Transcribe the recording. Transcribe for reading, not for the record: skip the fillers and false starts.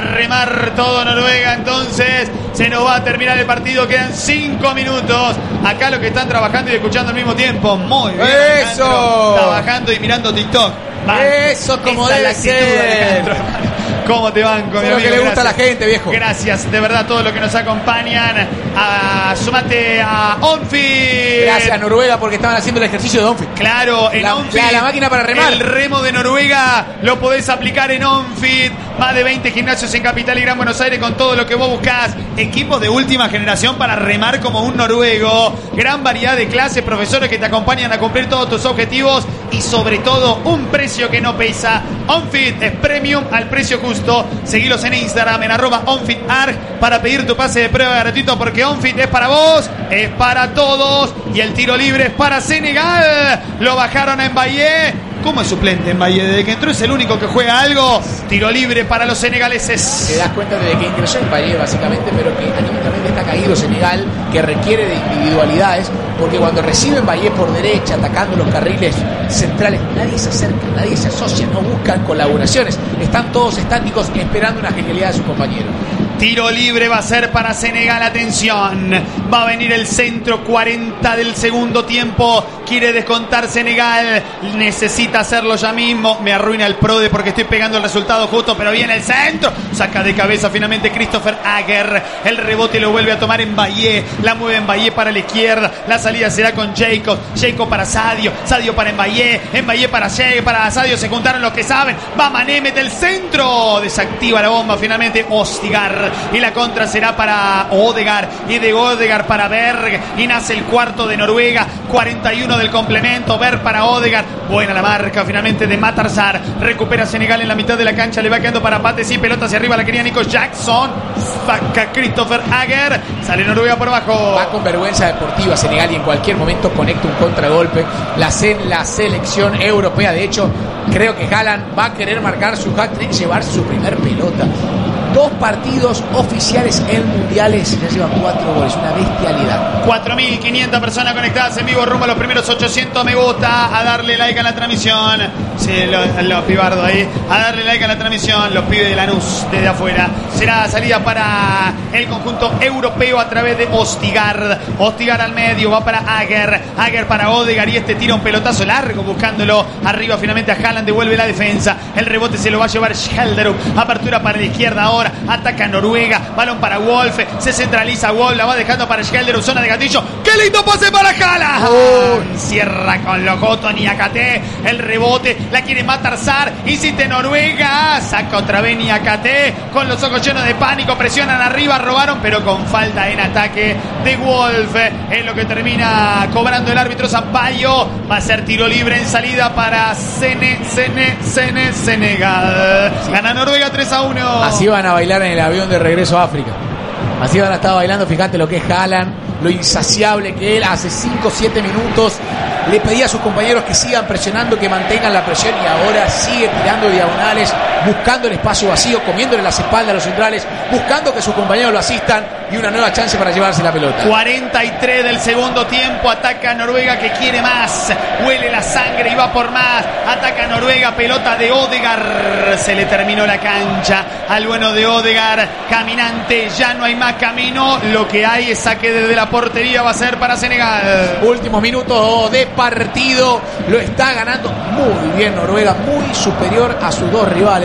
remar todo Noruega. Entonces se nos va a terminar el partido. Quedan 5 minutos. Acá los que están trabajando y escuchando al mismo tiempo. Muy bien, ¡eso! Alejandro, trabajando y mirando TikTok. Eso como debe ser. ¿Cómo te banco, mi lo amigo? que le gusta Gracias. a la gente, viejo. Gracias, de verdad, todos los que nos acompañan. Sumate a Onfit. Gracias, Noruega, porque estaban haciendo el ejercicio de Onfit. Claro, en Onfit. La máquina para remar. El remo de Noruega lo podés aplicar en Onfit. Más de 20 gimnasios en Capital y Gran Buenos Aires con todo lo que vos buscás. Equipos de última generación para remar como un noruego. Gran variedad de clases, profesores que te acompañan a cumplir todos tus objetivos. Y sobre todo, un precio que no pesa. Onfit es premium al precio justo. Seguilos en Instagram en @OnFitArg para pedir tu pase de prueba gratuito, porque Onfit es para vos, es para todos. Y el tiro libre es para Senegal. Lo bajaron en Mbaye. ¿Cómo es suplente en Mbaye? Desde que entró es el único que juega algo. Tiro libre para los senegaleses. Te das cuenta de que ingresó en Mbaye básicamente, pero que anímicamente está caído Senegal, que requiere de individualidades, porque cuando recibe Mbaye por derecha, atacando los carriles centrales, nadie se acerca, nadie se asocia, no buscan colaboraciones. Están todos estáticos esperando una genialidad de su compañero. Tiro libre va a ser para Senegal, atención. Va a venir el centro, 40 del segundo tiempo. Quiere descontar Senegal. Necesita hacerlo ya mismo. Me arruina el PRODE porque estoy pegando el resultado justo, pero viene el centro. Saca de cabeza finalmente Christopher Aguer. El rebote lo vuelve a tomar en Mbaye. La mueve en Mbaye para la izquierda. La salida será con Jacob. Jacob para Sadio. Sadio para Mbaye. Mbaye para Sadio. Se juntaron los que saben. Va Mané, mete el centro. Desactiva la bomba finalmente Ostigar. Y la contra será para Odegaard. Y de Odegaard para Berg. Y nace el cuarto de Noruega. 41 del complemento. Berg para Odegaard. Buena la marca finalmente de Matarsar. Recupera Senegal en la mitad de la cancha. Le va quedando para Pates y pelota hacia arriba. La quería Nico Jackson. Saca Christopher Aguer. Sale Noruega por abajo. Va con vergüenza deportiva Senegal y en cualquier momento conecta un contragolpe. La selección europea, de hecho, creo que Haaland va a querer marcar su hat-trick, llevarse su primer pelota. 2 partidos oficiales en mundiales, ya lleva 4 goles, una bestialidad. 4.500 personas conectadas en vivo, rumbo a los primeros 800 me gusta, a darle like a la transmisión. Sí, los pibardos ahí, a darle like a la transmisión, los pibes de Lanús desde afuera. Será salida para el conjunto europeo a través de Ostigar. Ostigar al medio, va para Aguer. Aguer para Odegaard y este tira un pelotazo largo buscándolo arriba finalmente a Haaland, devuelve la defensa. El rebote se lo va a llevar Schelderup. Apertura para la izquierda ahora. Ataca Noruega, balón para Wolf, se centraliza Wolf, la va dejando para Schelderup, zona de gatillo. ¡Qué lindo pase para Haaland! Cierra con Locoto Niakate, el rebote, la quiere Matarsar, insiste Noruega, saca otra vez Niakate, con los ojos llenos de pánico, presionan arriba, robaron, pero con falta en ataque de Wolf. Es lo que termina cobrando el árbitro Sampaio. Va a ser tiro libre en salida para Senegal. Gana Noruega 3-1. Así van a bailar en el avión de regreso a África. Así van a estar bailando. Fíjate lo que es Haaland, lo insaciable que él. Hace 5 o 7 minutos le pedía a sus compañeros que sigan presionando, que mantengan la presión, y ahora sigue tirando diagonales, buscando el espacio vacío, comiéndole las espaldas a los centrales, buscando que sus compañeros lo asistan, y una nueva chance para llevarse la pelota. 43 del segundo tiempo, ataca Noruega que quiere más, huele la sangre y va por más, ataca Noruega, pelota de Odegaard, se le terminó la cancha al bueno de Odegaard, caminante, ya no hay más camino, lo que hay es saque desde la portería, va a ser para Senegal. Últimos minutos de partido, lo está ganando muy bien Noruega, muy superior a sus 2 rivales.